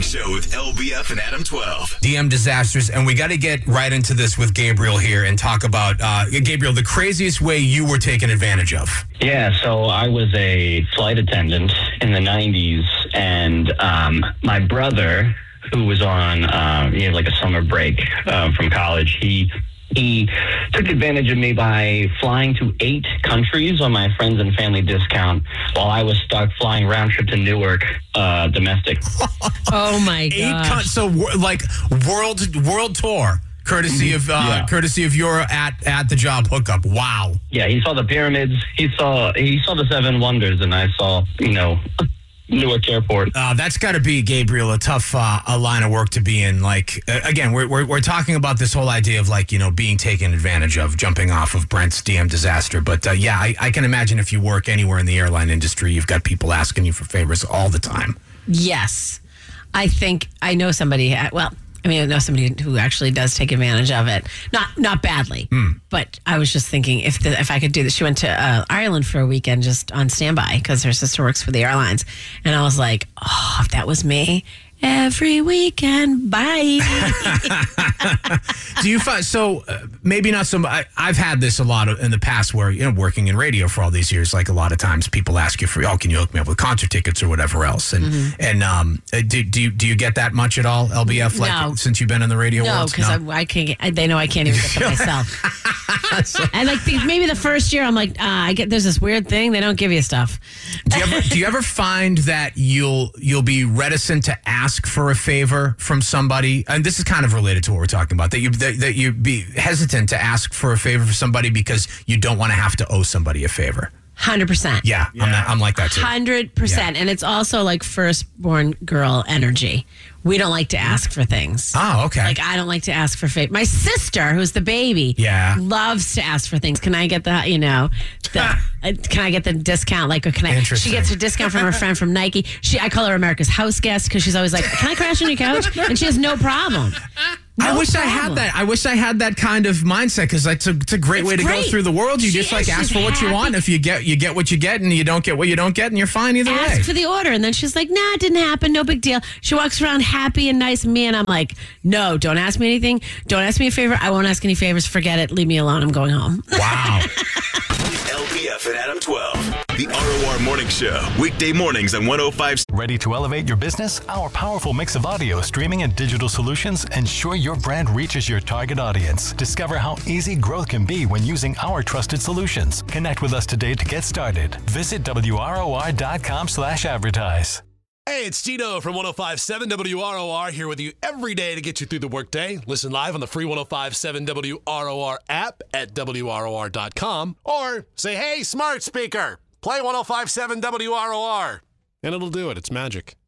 Show with LBF and Adam 12. DM disasters, and we got to get right into this with Gabriel here and talk about, Gabriel, the craziest way you were taken advantage of. Yeah, so I was a flight attendant in the 90s, and my brother, who was on he had like a summer break from college, he took advantage of me by flying to 8 countries on my friends and family discount while I was stuck flying round trip to Newark, domestic. Oh my god! So like world tour, courtesy of your at the job hookup. Wow. Yeah, he saw the pyramids. He saw the 7 wonders, and I saw Newark Airport. That's got to be, Gabriel, a tough a line of work to be in. Like, again, we're talking about this whole idea of being taken advantage of, jumping off of Brent's DM disaster. But I can imagine if you work anywhere in the airline industry, you've got people asking you for favors all the time. Yes, I think I know somebody. I know somebody who actually does take advantage of it. Not badly, but I was just thinking if I could do this. She went to Ireland for a weekend just on standby because her sister works for the airlines. And I was like, oh, if that was me, every weekend, bye. Do you find, maybe not so much, I've had this a lot in the past where, working in radio for all these years, like a lot of times people ask you for, can you hook me up with concert tickets or whatever else? And do you get that much at all, LBF, no. Since you've been in the radio world? No, because I can't they know I can't even get them myself. And maybe the first year I'm like, there's this weird thing, they don't give you stuff. Do you ever find that you'll be reticent to ask for a favor from somebody, and this is kind of related to what we're talking about, that you be hesitant to ask for a favor for somebody because you don't want to have to owe somebody a favor? 100%. Yeah. I'm like that too. 100%. Yeah. And it's also like firstborn girl energy. We don't like to ask for things. Oh, okay. Like, I don't like to ask for favors. My sister, who's the baby, loves to ask for things. Can I get can I get the discount? Like, or can I? She gets her discount from her friend from Nike. I call her America's house guest because she's always like, can I crash on your couch? And she has no problem. I wish I had that. I wish I had that kind of mindset because it's a great way to go through the world. You just ask for what you want. If you get what you get, and you don't get what you don't get, and you're fine either way. Ask for the order, and then she's like, "Nah, it didn't happen. No big deal." She walks around happy and nice, and I'm like, "No, don't ask me anything. Don't ask me a favor. I won't ask any favors. Forget it. Leave me alone. I'm going home." Wow. LBF and Adam 12. The ROR Morning Show. Weekday mornings on 105. Ready to elevate your business? Our powerful mix of audio, streaming, and digital solutions ensure your brand reaches your target audience. Discover how easy growth can be when using our trusted solutions. Connect with us today to get started. Visit WROR.com/advertise. Hey, it's Tito from 105.7 WROR here with you every day to get you through the workday. Listen live on the free 105.7 WROR app at WROR.com or say, hey, smart speaker, play 105.7 WROR. And it'll do it. It's magic.